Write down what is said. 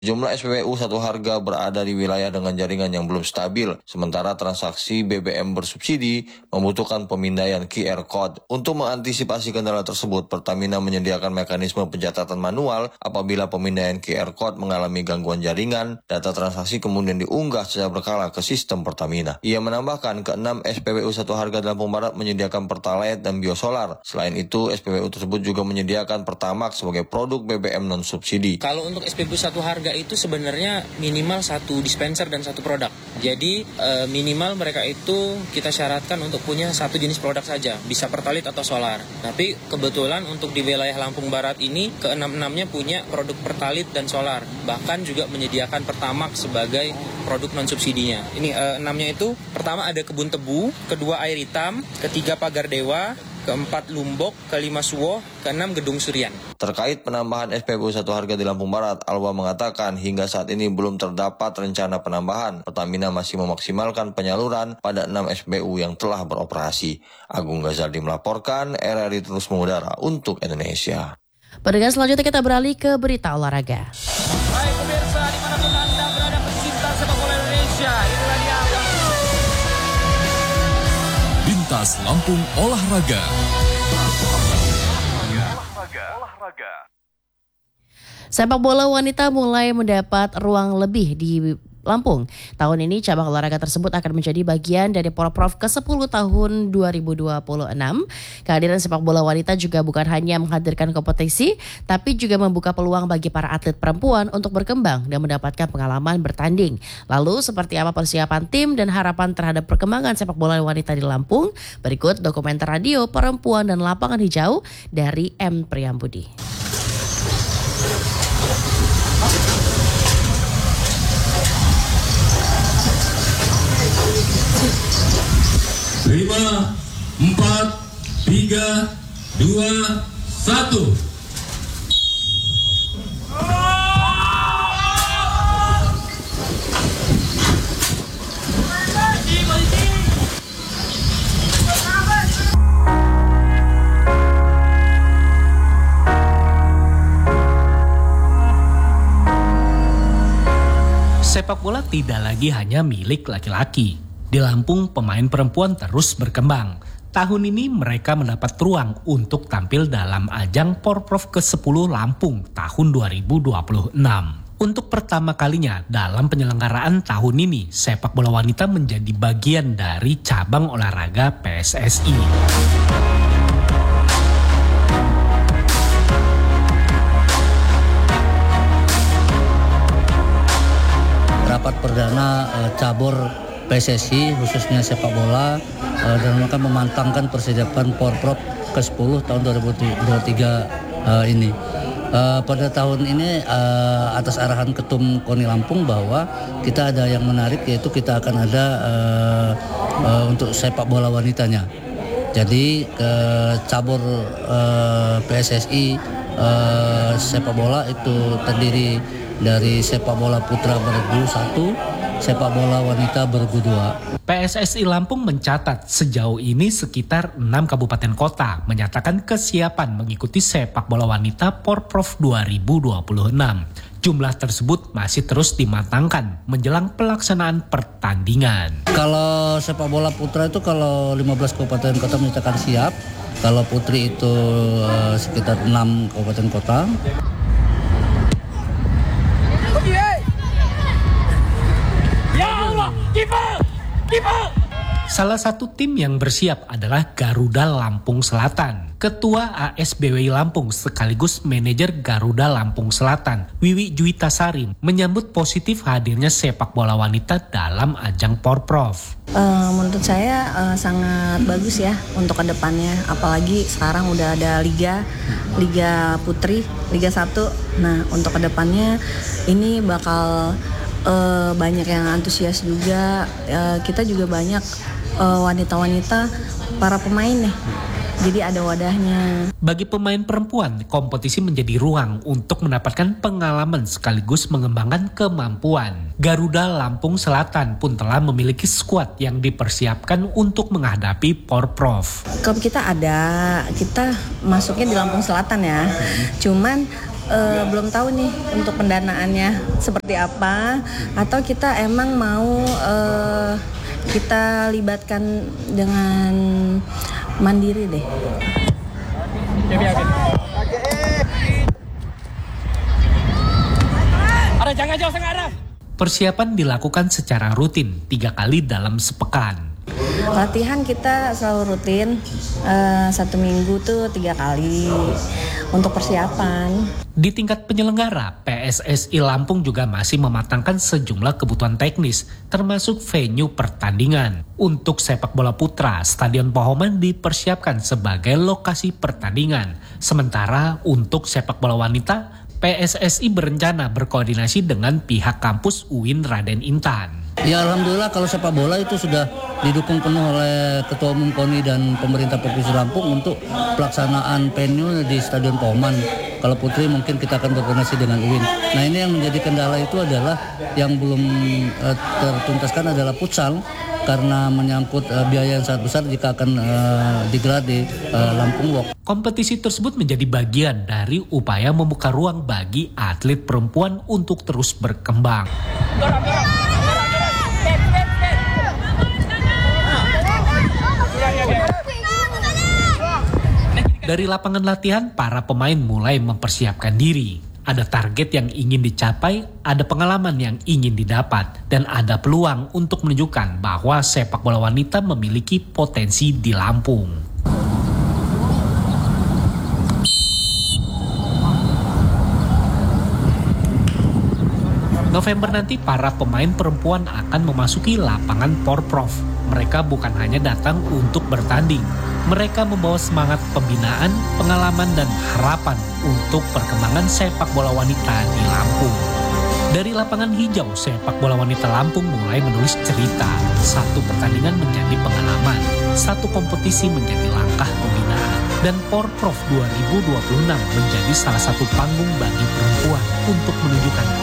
Jumlah SPBU satu harga berada di wilayah dengan jaringan yang belum stabil, sementara transaksi BBM bersubsidi membutuhkan pemindaian QR Code. Untuk mengantisipasi kendala tersebut, Pertamina menyediakan mekanisme pencatatan manual apabila pemindaian QR Code mengalami gangguan jaringan, data transaksi kemudian diunggah secara berkala ke sistem Pertamina. Ia menambahkan ke-6 SPBU satu harga di Lampung Barat menyediakan Pertalite dan biosolar. Selain itu, SPBU tersebut juga menyediakan Pertamax sebagai produk BBM non-subsidi. Kalau untuk SPBU satu harga itu sebenarnya minimal satu dispenser dan satu produk. Jadi minimal mereka itu kita syaratkan untuk punya satu jenis produk saja, bisa Pertalite atau solar. Tapi kebetulan untuk di wilayah Lampung Barat ini ke-6-6-nya punya produk Pertalite dan solar. Bahkan juga menyediakan Pertamax sebagai produk non subsidinya. Ini 6-nya itu pertama ada kebun tebu, kedua air hitam, ketiga pagar dewa, keempat Lumbok, kelima Suwo, keenam Gedung Surian. Terkait penambahan SPBU satu harga di Lampung Barat, Alwa mengatakan hingga saat ini belum terdapat rencana penambahan. Pertamina masih memaksimalkan penyaluran pada 6 SPBU yang telah beroperasi. Agung Ghazali melaporkan, RRI terus mengudara untuk Indonesia. Pendengar, selanjutnya kita beralih ke berita olahraga. Baik pemirsa, dimanapun Anda berada pecinta sepak bola Indonesia, inilah dia Bintas Lampung Olahraga. Sepak bola wanita mulai mendapat ruang lebih di Lampung. Tahun ini cabang olahraga tersebut akan menjadi bagian dari Porprov ke-10 tahun 2026. Kehadiran sepak bola wanita juga bukan hanya menghadirkan kompetisi, tapi juga membuka peluang bagi para atlet perempuan untuk berkembang dan mendapatkan pengalaman bertanding. Lalu seperti apa persiapan tim dan harapan terhadap perkembangan sepak bola wanita di Lampung? Berikut dokumenter radio Perempuan dan Lapangan Hijau dari M. Priyambudi. 5, 4, 3, 2, 1. Sepak bola tidak lagi hanya milik laki-laki. Di Lampung, pemain perempuan terus berkembang. Tahun ini mereka mendapat ruang untuk tampil dalam ajang Porprov ke-10 Lampung tahun 2026. Untuk pertama kalinya dalam penyelenggaraan tahun ini, sepak bola wanita menjadi bagian dari cabang olahraga PSSI. Rapat perdana cabur PSSI khususnya sepak bola dan akan memantangkan persiapan Porprov ke-10 tahun 2023 ini. Pada tahun ini atas arahan Ketum KONI Lampung bahwa kita ada yang menarik, yaitu kita akan ada untuk sepak bola wanitanya. Jadi cabur PSSI sepak bola itu terdiri dari sepak bola putra bergu 1, sepak bola wanita bergu 2. PSSI Lampung mencatat sejauh ini sekitar 6 kabupaten kota menyatakan kesiapan mengikuti sepak bola wanita Porprov 2026. Jumlah tersebut masih terus dimatangkan menjelang pelaksanaan pertandingan. Kalau sepak bola putra itu kalau 15 kabupaten kota menyatakan siap, kalau putri itu sekitar 6 kabupaten kota. Salah satu tim yang bersiap adalah Garuda Lampung Selatan. Ketua ASBWI Lampung sekaligus manajer Garuda Lampung Selatan, Wiwi Juitasari, menyambut positif hadirnya sepak bola wanita dalam ajang Porprov. Menurut saya sangat bagus ya untuk kedepannya. Apalagi sekarang udah ada Liga Putri, Liga 1. Nah untuk kedepannya ini bakal banyak yang antusias juga. Kita juga banyak wanita-wanita para pemain nih. Jadi ada wadahnya. Bagi pemain perempuan, kompetisi menjadi ruang untuk mendapatkan pengalaman sekaligus mengembangkan kemampuan. Garuda Lampung Selatan pun telah memiliki skuad yang dipersiapkan untuk menghadapi Porprov. Klub kita masuknya di Lampung Selatan ya. Cuman belum tahu nih untuk pendanaannya seperti apa, atau kita emang mau kita libatkan dengan mandiri deh. Persiapan dilakukan secara rutin 3 kali dalam sepekan. Latihan kita selalu rutin, 1 minggu tuh 3 kali untuk persiapan. Di tingkat penyelenggara, PSSI Lampung juga masih mematangkan sejumlah kebutuhan teknis, termasuk venue pertandingan. Untuk sepak bola putra, Stadion Pohoman dipersiapkan sebagai lokasi pertandingan. Sementara untuk sepak bola wanita, PSSI berencana berkoordinasi dengan pihak kampus UIN Raden Intan. Ya alhamdulillah kalau sepak bola itu sudah didukung penuh oleh Ketua Umum KONI dan pemerintah Provinsi Lampung untuk pelaksanaan venue di Stadion Pohoman. Kalau putri mungkin kita akan berkoordinasi dengan UIN. Nah ini yang menjadi kendala itu adalah yang belum tertuntaskan adalah futsal, karena menyangkut biaya yang sangat besar jika akan digelar di Lampung Walk. Kompetisi tersebut menjadi bagian dari upaya membuka ruang bagi atlet perempuan untuk terus berkembang. Dari lapangan latihan, para pemain mulai mempersiapkan diri. Ada target yang ingin dicapai, ada pengalaman yang ingin didapat, dan ada peluang untuk menunjukkan bahwa sepak bola wanita memiliki potensi di Lampung. November nanti para pemain perempuan akan memasuki lapangan Porprov. Mereka bukan hanya datang untuk bertanding, mereka membawa semangat pembinaan, pengalaman, dan harapan untuk perkembangan sepak bola wanita di Lampung. Dari lapangan hijau, sepak bola wanita Lampung mulai menulis cerita. Satu pertandingan menjadi pengalaman, satu kompetisi menjadi langkah pembinaan, dan Porprov 2026 menjadi salah satu panggung bagi perempuan untuk menunjukkan